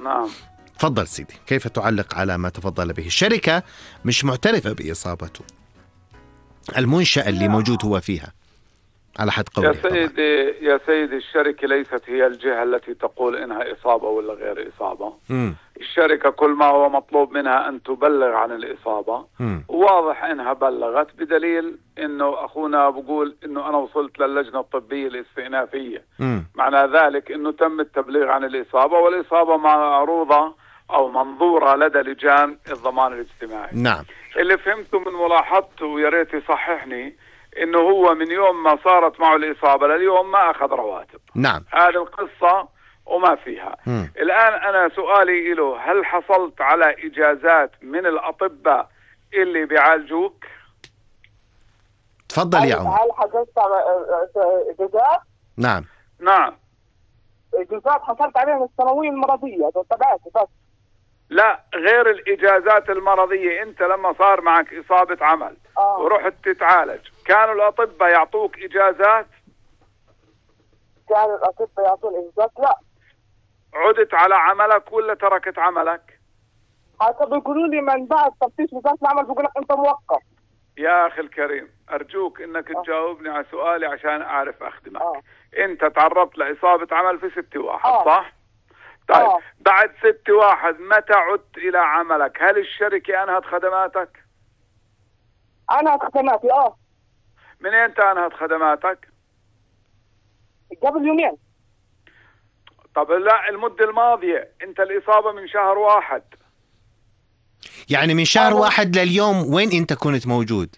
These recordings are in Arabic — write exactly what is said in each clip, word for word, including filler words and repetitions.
نعم. تفضل سيدي، كيف تعلق على ما تفضل به؟ الشركة مش معترفة بإصابته، المنشأة اللي موجود هو فيها على حد قوله. يا سيدي طبعا. يا سيدي الشركة ليست هي الجهة التي تقول إنها إصابة ولا غير إصابة. م. الشركة كل ما هو مطلوب منها أن تبلغ عن الإصابة، م. واضح إنها بلغت، بدليل إنه أخونا بقول إنه أنا وصلت للجنة الطبية الاستئنافية، م. معنى ذلك إنه تم التبليغ عن الإصابة، والإصابة معروضة أو منظورة لدى لجان الضمان الاجتماعي. نعم. اللي فهمته من ملاحظته ويا ريت يصححني إنه هو من يوم ما صارت معه الإصابة لليوم ما أخذ رواتب. نعم. هذه القصة وما فيها. م. الآن أنا سؤالي له، هل حصلت على إجازات من الأطباء اللي بيعالجوك؟ تفضل يا عمر. هل حصلت على إجازات؟ نعم. نعم. إجازات حصلت عليها السنوية المرضية تبعتي بس. لا، غير الإجازات المرضية، أنت لما صار معك إصابة عمل آه. ورحت تتعالج، كانوا الأطباء يعطوك إجازات؟ كانوا الأطباء يعطون إجازات؟ لا. عدت على عملك ولا تركت عملك؟ حسب يقولوا لي من بعد تفتيش وزارة العمل بيقول لك أنت موقف. يا أخي الكريم أرجوك إنك آه. تجاوبني على سؤالي عشان أعرف أخدمك. آه. أنت تعرضت لإصابة عمل في ست واحد آه. صح؟ طيب آه. بعد ست واحد متى عدت إلى عملك؟ هل الشركة أنهت خدماتك؟ أنهت خدماتي آه. من أنت أنهت خدماتك؟ قبل يومين. طب لا، المدة الماضية، أنت الإصابة من شهر واحد، يعني من شهر واحد لليوم وين أنت كنت موجود؟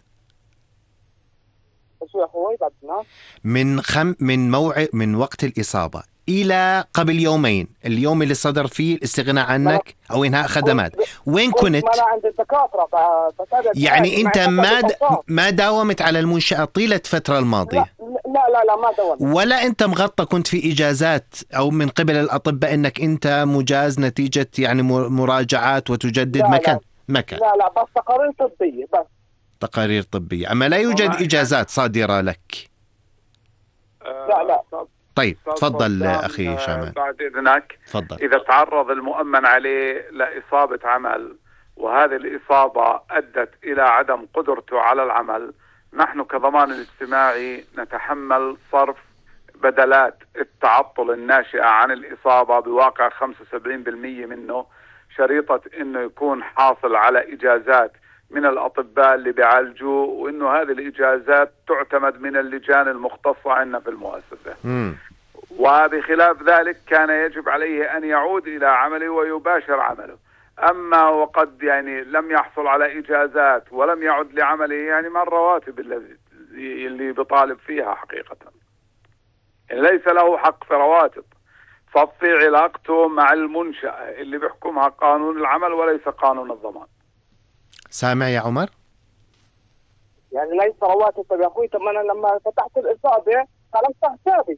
من خم من موعد من وقت الإصابة إلى قبل يومين، اليوم اللي صدر فيه الاستغناء عنك أو إنهاء خدمات، وين كنت؟ عند الدكاترة. يعني أنت ما د... ما داومت على المنشأة طيلة الفترة الماضية؟ لا لا لا ما داومت. ولا أنت مغطى كنت في إجازات أو من قبل الأطباء إنك أنت مجاز نتيجة يعني مراجعات وتجدد لا مكان لا. مكان؟ لا لا بس تقارير طبية بس. تقارير طبية، أما لا يوجد إجازات صادرة لك. لا لا. طيب تفضل أخي شامان. بعد إذنك، تفضل. إذا تعرض المؤمن عليه لإصابة عمل وهذه الإصابة أدت إلى عدم قدرته على العمل، نحن كضمان الاجتماعي نتحمل صرف بدلات التعطل الناشئة عن الإصابة بواقع خمسة وسبعين بالمئة منه، شريطة إنه يكون حاصل على إجازات من الأطباء اللي بيعالجوه، وإنه هذه الإجازات تعتمد من اللجان المختصة عندنا في المؤسسة. مم. وبخلاف ذلك كان يجب عليه أن يعود إلى عمله ويباشر عمله. أما وقد يعني لم يحصل على إجازات ولم يعد لعمله، يعني ما الرواتب اللي اللي بيطالب فيها حقيقة؟ يعني ليس له حق في رواتب، ففي علاقته مع المنشأة اللي بيحكمها قانون العمل وليس قانون الضمان. سامع يا عمر؟ يعني ليس رواتب. طب يا أخوي، طب أنا لما فتحت الإصابة خلصت حسابي.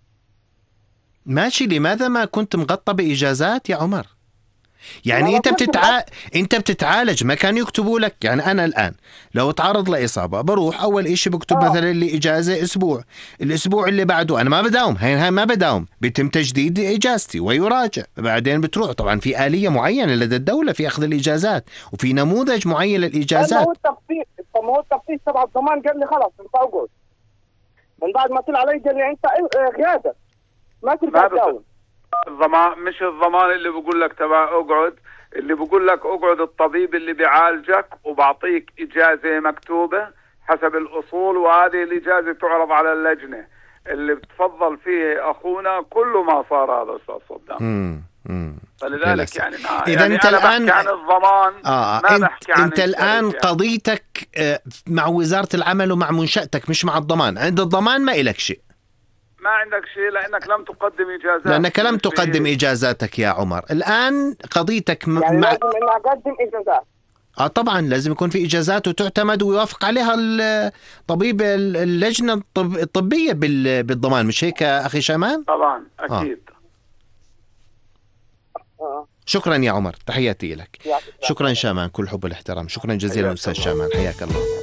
ماشي، لماذا ما كنت مغطى بإجازات يا عمر؟ يعني انت بتتع... انت بتتعالج، ما كانوا يكتبوا لك. يعني انا الان لو تعرض لاصابه بروح اول اشي بكتب آه. مثلا لي اجازه اسبوع، الاسبوع اللي بعده انا ما بداوم، هاي هاي ما بداوم، بيتم تجديد اجازتي ويراجع، بعدين بتروح. طبعا في آلية معينه لدى الدوله في اخذ الاجازات، وفي نموذج معين للاجازات. ما هو التخطيط ما هو التخطيط تبع الضمان قال لي خلاص انت اقعد، من بعد ما طلع علي قال لي انت غيابك ما ترجع تداوم. الضمان مش الضمان اللي بقول لك تبع اقعد، اللي بقول لك اقعد الطبيب اللي بيعالجك وبعطيك اجازه مكتوبه حسب الاصول، وهذه الاجازه تعرض على اللجنه اللي بتفضل فيه اخونا كل ما صار هذا استاذ صدام. فلذلك يعني اذا يعني انت الان عن الضمان آه ما انت, بحكي عن انت الان يعني. قضيتك مع وزاره العمل ومع منشأتك مش مع الضمان. عند الضمان ما إلك شيء، ما عندك شيء لأنك لم تقدم إجازات، لأنك لم تقدم إجازاتك يا عمر. الآن قضيتك م... يعني مع... لازم إن أقدم إجازات. آه طبعا لازم يكون في إجازات وتعتمد ويوافق عليها الطبيب اللجنة الطب... الطبية بال... بالضمان، مش هيك أخي شامان؟ طبعا أكيد. آه. شكرا يا عمر، تحياتي لك. شكرا شامان، كل حب والاحترام. شكرا جزيلا أستاذ شامان، حياك الله.